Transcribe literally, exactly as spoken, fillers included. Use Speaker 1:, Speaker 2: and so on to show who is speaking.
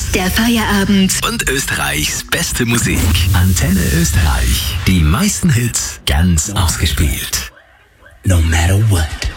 Speaker 1: Der Feierabend
Speaker 2: und Österreichs beste Musik. Antenne Österreich. Die meisten Hits ganz ausgespielt. No matter what.